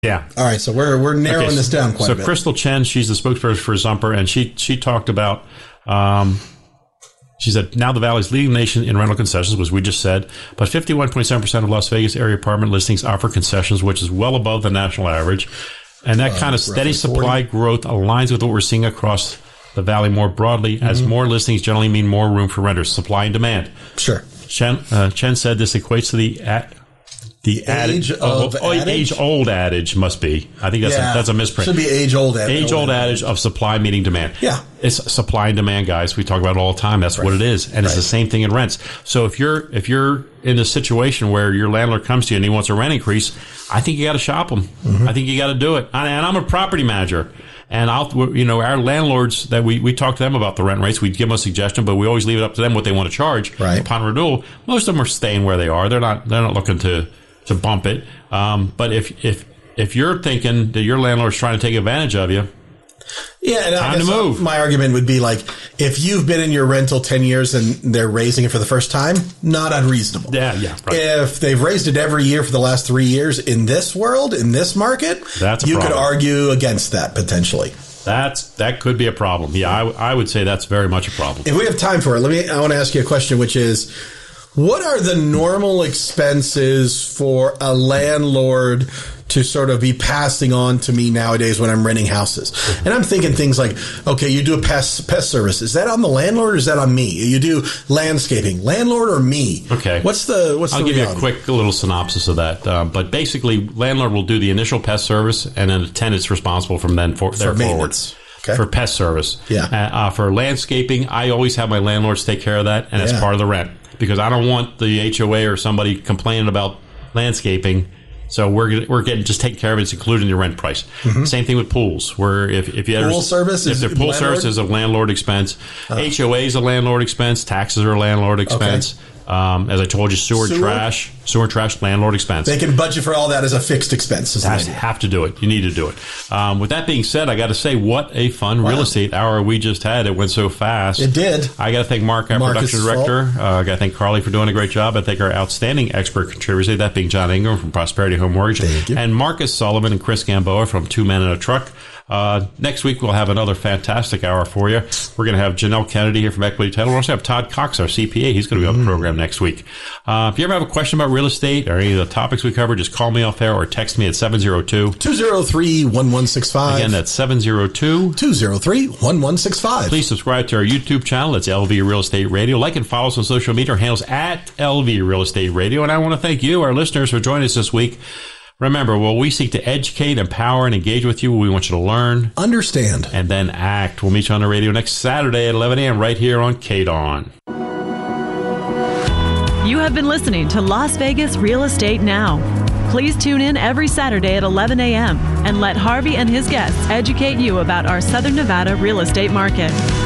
Yeah. All right, so we're narrowing this down quite a bit. So Crystal Chen, she's the spokesperson for Zumper, and she talked about, she said, now the Valley's leading nation in rental concessions, which we just said, but 51.7% of Las Vegas area apartment listings offer concessions, which is well above the national average. And that kind of steady supply growth aligns with what we're seeing across the Valley more broadly, as more listings generally mean more room for renters, supply and demand. Sure. Chen said this equates to the age-old adage must be. I think that's a misprint. Should be age-old adage. Age-old adage of supply meeting demand. Yeah. It's supply and demand, guys. We talk about it all the time. That's what it is. And it's the same thing in rents. So if you're in a situation where your landlord comes to you and he wants a rent increase, I think you got to shop him. I think you got to do it. And I'm a property manager. And our landlords that we talk to them about the rent rates, we give them a suggestion, but we always leave it up to them what they want to charge upon renewal. Most of them are staying where they are. They're not looking to bump it. But if you're thinking that your landlord's trying to take advantage of you, and time to move. My argument would be like, if you've been in your rental 10 years and they're raising it for the first time, not unreasonable. Yeah. Right. If they've raised it every year for the last 3 years in this world, in this market, you could argue against that potentially. That could be a problem. Yeah, I would say that's very much a problem. If we have time for it, I want to ask you a question, which is, what are the normal expenses for a landlord to sort of be passing on to me nowadays when I'm renting houses? And I'm thinking things like, okay, you do a pest service. Is that on the landlord or is that on me? You do landscaping, landlord or me? Okay. I'll give you a quick little synopsis of that. But basically, landlord will do the initial pest service, and then the tenant's responsible from then forwards. Okay. For pest service. Yeah. For landscaping, I always have my landlords take care of that, and it's part of the rent. Because I don't want the HOA or somebody complaining about landscaping. So we're getting just taking care of it. It's included in your rent price. Same thing with pools. Where if you pool service, if their pool service is a landlord expense, HOA is a landlord expense, taxes are a landlord expense. Okay. As I told you, sewer and trash, landlord expense. They can budget for all that as a fixed expense. Have to do it. You need to do it. With that being said, I got to say, what a fun real estate hour we just had. It went so fast. It did. I got to thank Mark, our production director. I got to thank Carly for doing a great job. I thank our outstanding expert contributors, that being John Ingram from Prosperity Home Mortgage, and Marcus Sullivan and Chris Gamboa from Two Men in a Truck. Next week, we'll have another fantastic hour for you. We're going to have Janelle Kennedy here from Equity Title. We'll also have Todd Cox, our CPA. He's going to be on the program next week. If you ever have a question about real estate or any of the topics we covered, just call me off air or text me at 702-203-1165. Again, that's 702-203-1165. Please subscribe to our YouTube channel. It's LV Real Estate Radio. Like and follow us on social media. Our handles at LV Real Estate Radio. And I want to thank you, our listeners, for joining us this week. Remember, while we seek to educate, empower, and engage with you, we want you to learn, understand, and then act. We'll meet you on the radio next Saturday at 11 a.m. right here on KDAWN. You have been listening to Las Vegas Real Estate Now. Please tune in every Saturday at 11 a.m. and let Harvey and his guests educate you about our Southern Nevada real estate market.